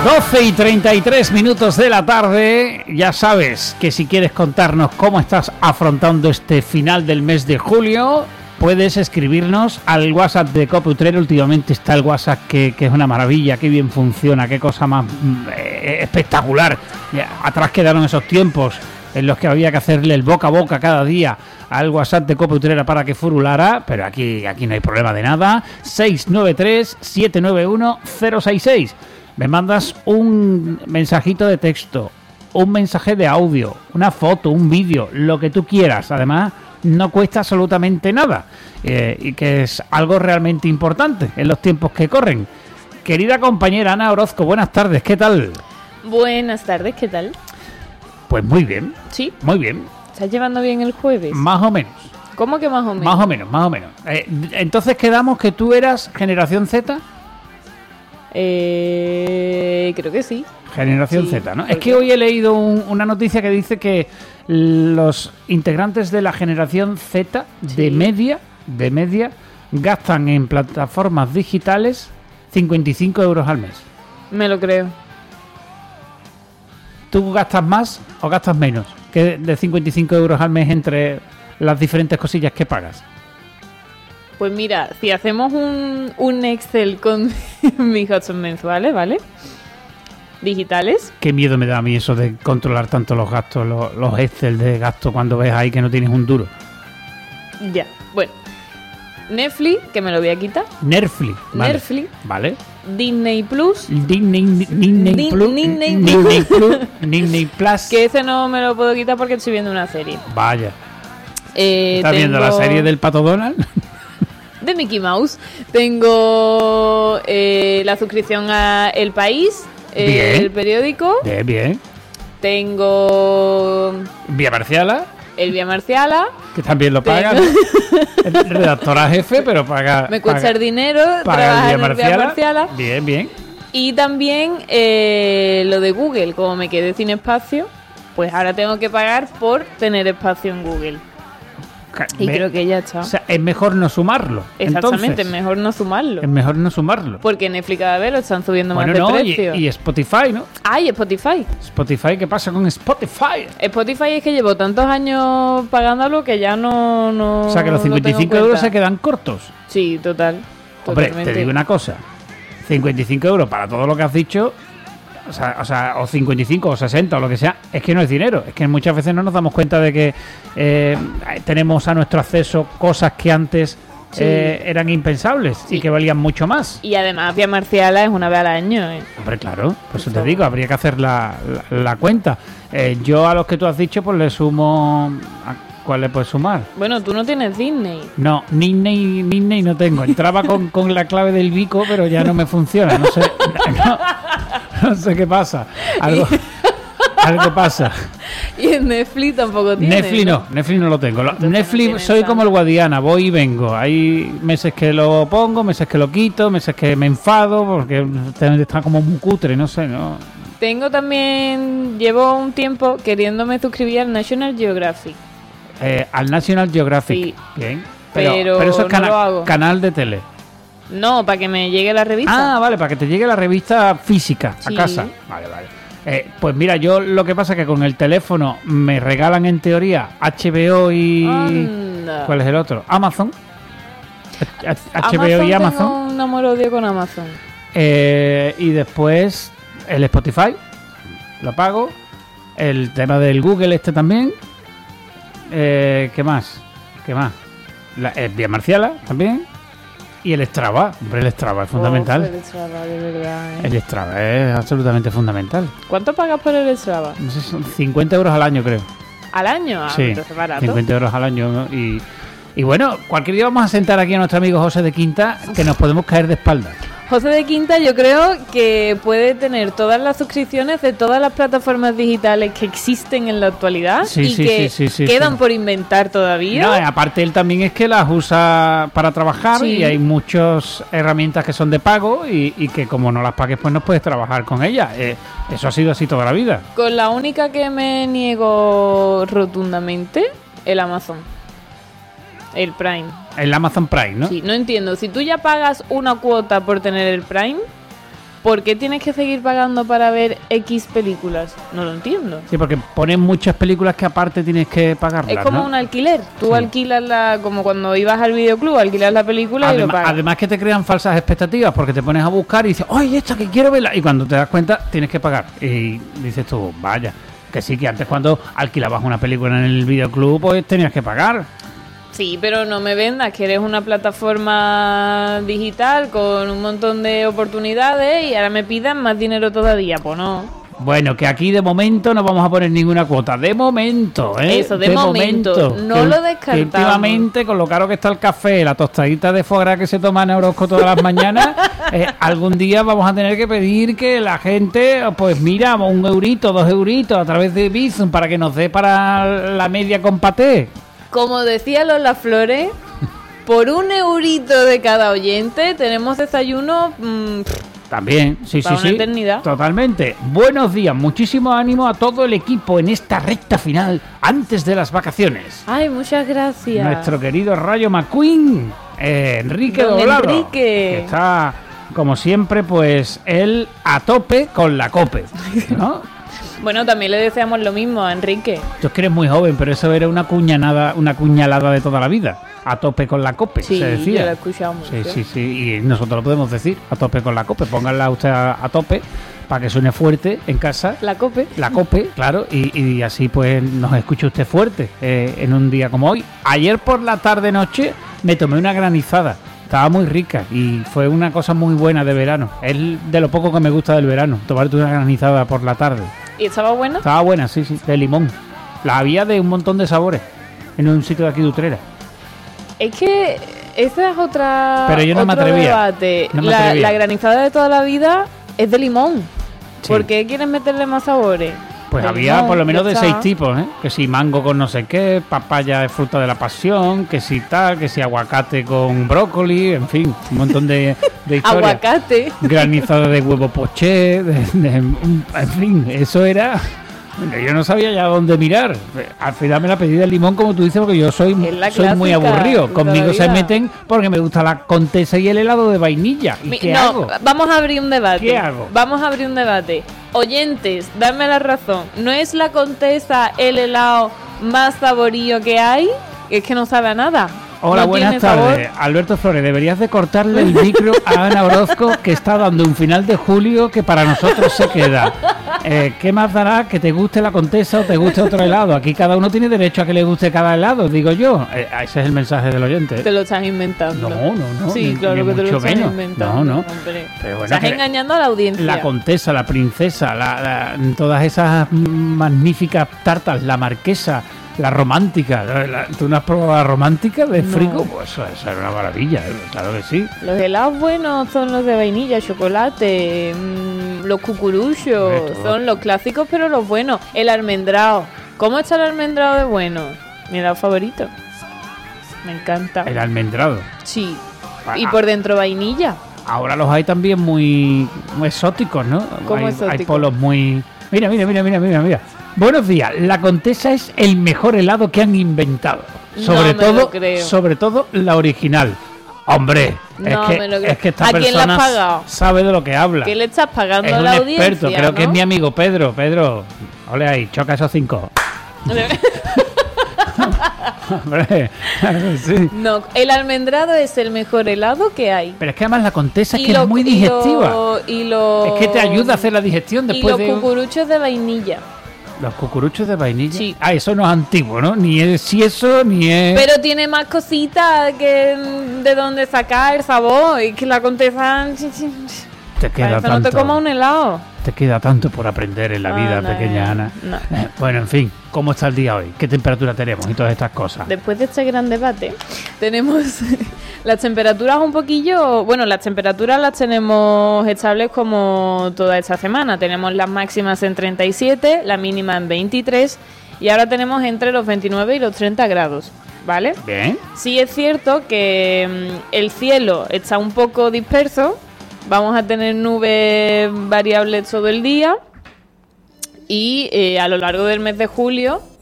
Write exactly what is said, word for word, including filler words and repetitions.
doce y treinta y tres minutos de la tarde. Ya sabes que si quieres contarnos cómo estás afrontando este final del mes de julio, puedes escribirnos al WhatsApp de Cope Utrera. Últimamente está el WhatsApp que, que es una maravilla, qué bien funciona, qué cosa más eh, espectacular. Atrás quedaron esos tiempos en los que había que hacerle el boca a boca cada día al WhatsApp de Cope Utrera para que furulara, pero aquí, aquí no hay problema de nada. seis nueve tres, siete nueve uno, cero seis seis. Me mandas un mensajito de texto, un mensaje de audio, una foto, un vídeo, lo que tú quieras. Además, no cuesta absolutamente nada, eh, y que es algo realmente importante en los tiempos que corren. Querida compañera Ana Orozco, buenas tardes, ¿qué tal? Buenas tardes, ¿qué tal? Pues muy bien. Sí. Muy bien. ¿Estás llevando bien el jueves? Más o menos. ¿Cómo que más o menos? Más o menos, más o menos. Eh, entonces quedamos que tú eras generación Z. Eh, creo que sí. Generación sí, Z, ¿no? Es que hoy he leído un, una noticia que dice que los integrantes de la generación Z sí. de media, de media, gastan en plataformas digitales cincuenta y cinco euros al mes. Me lo creo. ¿Tú gastas más o gastas menos que de cincuenta y cinco euros al mes entre las diferentes cosillas que pagas? Pues mira, si hacemos un, un Excel con mis gastos mensuales, ¿vale? Digitales. Qué miedo me da a mí eso de controlar tanto los gastos, los, los Excel de gasto cuando ves ahí que no tienes un duro. Ya, bueno. Netflix, que me lo voy a quitar. Netflix. Vale. Netflix. Vale. Disney Plus. Disney, Disney Din, Plus. Disney, Disney Plus. Disney Plus. Que ese no me lo puedo quitar porque estoy viendo una serie. Vaya. Eh, ¿Estás tengo... viendo la serie del Pato Donald? De Mickey Mouse. Tengo eh, la suscripción a El País, eh, el periódico. Bien, bien. Tengo Vía Marciala. El Vía Marciala. Que también lo paga. Tengo... ¿no? Redactora jefe, pero paga. Me cuesta paga, el dinero paga trabajar el Vía en el Vía Marciala. Marciala. Bien, bien. Y también eh, lo de Google. Como me quedé sin espacio, pues ahora tengo que pagar por tener espacio en Google. Y me, creo que ya está. O sea, es mejor no sumarlo. Exactamente, entonces, es mejor no sumarlo. Es mejor no sumarlo. Porque Netflix cada vez lo están subiendo bueno, más de no, precio. Y, y Spotify, ¿no? Ah, y Spotify. Spotify, ¿qué pasa con Spotify? Spotify es que llevo tantos años pagándolo que ya no... no o sea, que los cincuenta y cinco no euros se quedan cortos. Sí, total. Hombre, totalmente. te digo una cosa. cincuenta y cinco euros para todo lo que has dicho... O sea, o sea, o cincuenta y cinco o sesenta o lo que sea, es que no es dinero. Es que muchas veces no nos damos cuenta de que eh, tenemos a nuestro acceso cosas que antes sí. eh, eran impensables sí. y que valían mucho más. Y además, Vía Marciala es una vez al año. ¿eh? Hombre, claro, por eso te digo, habría que hacer la, la, la cuenta. Eh, yo a los que tú has dicho, pues le sumo... ¿Cuál le puedes sumar? Bueno, tú no tienes Disney. No, Disney, Disney no tengo. Entraba con, con la clave del bico, pero ya no me funciona. No sé, no, no sé qué pasa. Algo, algo pasa. Y en Netflix tampoco tienes. Netflix no, ¿no? Netflix no lo tengo. Entonces Netflix no soy como el Guadiana, voy y vengo. Hay meses que lo pongo, meses que lo quito, meses que me enfado porque está como muy cutre, no sé, no. Tengo también, llevo un tiempo queriéndome suscribir al National Geographic. Eh, al National Geographic. Sí. Bien. Pero, pero, pero eso es no cana- lo hago. canal de tele. No, para que me llegue la revista. Ah, vale, para que te llegue la revista física sí. a casa. Vale, vale. Eh, pues mira, yo lo que pasa es que con el teléfono me regalan en teoría H B O y... Anda. ¿Cuál es el otro? Amazon. H B O Amazon, y Amazon. Tengo un amor-odio con Amazon. Eh, y después el Spotify. Lo pago. El tema del Google este también. Eh, ¿Qué más? ¿Qué más? La, el Vía Marciala también. Y el Strava. Hombre, el Strava es fundamental. Oh, el Strava, de verdad, ¿eh? El Strava es absolutamente fundamental. ¿Cuánto pagas por el Strava? No sé, son cincuenta euros al año, creo. ¿Al año? Ah, sí, entonces barato. cincuenta euros al año, ¿no? Y, y bueno, cualquier día vamos a sentar aquí a nuestro amigo José de Quinta, que nos podemos caer de espaldas. José de Quinta yo creo que puede tener todas las suscripciones de todas las plataformas digitales que existen en la actualidad sí, y sí, que sí, sí, sí, quedan sí. por inventar todavía. No, aparte él también es que las usa para trabajar sí. y hay muchas herramientas que son de pago y, y que como no las pagues pues no puedes trabajar con ellas. Eh, eso ha sido así toda la vida. Con la única que me niego rotundamente, el Amazon. El Prime. El Amazon Prime, ¿no? Sí, no entiendo. Si tú ya pagas una cuota por tener el Prime, ¿por qué tienes que seguir pagando para ver X películas? No lo entiendo. Sí, porque ponen muchas películas que aparte tienes que pagarlas, Es como ¿no? un alquiler. Tú Sí. alquilas la... Como cuando ibas al videoclub, alquilas la película Adem- y lo pagas. Además que te crean falsas expectativas porque te pones a buscar y dices, ¡ay, esta que quiero verla! Y cuando te das cuenta, tienes que pagar. Y dices tú, vaya, que sí, que antes cuando alquilabas una película en el videoclub, pues tenías que pagar. Sí, pero no me vendas que eres una plataforma digital con un montón de oportunidades y ahora me pidan más dinero todavía. Pues no. Bueno, que aquí de momento no vamos a poner ninguna cuota. De momento, ¿eh? Eso, de momento. No lo descartamos. Que últimamente, con lo caro que está el café, la tostadita de foie gras que se toma en Orozco todas las mañanas, eh, algún día vamos a tener que pedir que la gente, pues mira, un eurito, dos euritos a través de Bizum para que nos dé para la media con paté. Como decía Lola Flores, por un eurito de cada oyente tenemos desayuno... Mmm, También, sí, para sí, una sí. eternidad. Totalmente. Buenos días, muchísimo ánimo a todo el equipo en esta recta final antes de las vacaciones. Ay, muchas gracias. Nuestro querido Rayo McQueen, eh, Enrique Don Doblado, Enrique. que está, como siempre, pues él a tope con la COPE, ¿no? Bueno, también le deseamos lo mismo a Enrique. Tú es que eres muy joven, pero eso era una cuñanada, una cuñalada de toda la vida. A tope con la COPE, Sí, se decía. yo lo he escuchado mucho. Sí, sí, sí, y nosotros lo podemos decir, a tope con la COPE. Pónganla usted a, a tope para que suene fuerte en casa. La COPE. La COPE, claro, y, y así pues nos escucha usted fuerte eh, en un día como hoy. Ayer por la tarde-noche me tomé una granizada. Estaba muy rica y fue una cosa muy buena de verano. Es de lo poco que me gusta del verano, tomarte una granizada por la tarde. ¿Y estaba buena? Estaba buena, sí, sí, de limón. La había de un montón de sabores en un sitio de aquí de Utrera. Es que esa es otra. Pero yo no me otro atrevía. debate. No me la, atrevía. la granizada de toda la vida es de limón. Sí. ¿Por qué quieren meterle más sabores? Pues De había limón, por lo menos ya de está. seis tipos, ¿eh? Que si mango con no sé qué, papaya de fruta de la pasión, que si tal, que si aguacate con brócoli, en fin, un montón de, de historias. Aguacate. Granizada de huevo poché, de, de- en fin, eso era... Yo no sabía ya dónde mirar. Al final me la pedí de limón, como tú dices, porque yo soy, Es la soy muy clásica aburrido. de Conmigo toda la se vida. meten porque me gusta la Contesa y el helado de vainilla. ¿Y Mi- qué no, hago? vamos a abrir un debate. ¿Qué hago? Vamos a abrir un debate. Oyentes, dame la razón. ¿No es la Contesa el helado más saborío que hay? Es que no sabe a nada. Hola, No buenas tiene sabor. tardes. Alberto Flores, deberías de cortarle el micro a Ana Orozco, que está dando un final de julio que para nosotros se queda. Eh, ¿Qué más dará que te guste la Contesa o te guste otro helado? Aquí cada uno tiene derecho a que le guste cada helado, digo yo. Eh, ese es el mensaje del oyente. Te lo estás inventando. No, no, no. Sí, ni- claro ni que te lo mucho estás menos. inventando. No, no. Hombre. Pero bueno, estás que- engañando a la audiencia. La Contesa, la Princesa, la, la- todas esas magníficas tartas, la Marquesa, la Romántica. La- la- ¿Tú no has probado la Romántica de No. frigo? Pues eso, eso era una maravilla, ¿eh? Claro que sí. Los helados buenos son los de vainilla, chocolate, mmm, los cucuruchos, Hombre, todo. son los clásicos pero los buenos. El almendrado. ¿Cómo está el almendrado de bueno? Mi helado favorito. Me encanta. El almendrado. Sí. Ah, Y por dentro vainilla. Ahora los hay también muy, muy exóticos, ¿no? ¿Cómo hay, exóticos? hay polos muy... Mira, mira, mira, mira, mira, mira. Buenos días. La Contesa es el mejor helado que han inventado. No Sobre me lo todo, creo. sobre todo la original. Hombre, es, No que, me lo creo. es que esta ¿A quién le has persona pagado? sabe de lo que habla. ¿Qué le estás pagando Es a un la audiencia? experto, creo que es ¿no? mi amigo Pedro. Pedro, ole ahí, choca esos cinco. Hombre, claro que sí. No, el almendrado es el mejor helado que hay. Pero es que además la Contesa es que lo- es muy y digestiva. lo- Y lo- Es que te ayuda a hacer la digestión Y después los de... cucuruchos de vainilla. Los cucuruchos de vainilla. Sí. Ah, eso no es antiguo, ¿no? Ni es si eso, ni es... Pero tiene más cositas que mm, de dónde sacar sabor. Y que la Contesa... te queda Para eso no tanto. te comas un helado. Te queda tanto por aprender en la vida, Ah, no, pequeña Ana. no. Eh, Bueno, en fin, ¿cómo está el día hoy? ¿Qué temperatura tenemos y todas estas cosas? Después de este gran debate, tenemos las temperaturas un poquillo... Bueno, las temperaturas las tenemos estables como toda esta semana. Tenemos las máximas en treinta y siete, la mínima en veintitrés y ahora tenemos entre los veintinueve y los treinta grados, ¿vale? Bien. Sí es cierto que mm, el cielo está un poco disperso. Vamos a tener nubes variables todo el día. Y eh, a lo largo del mes de julio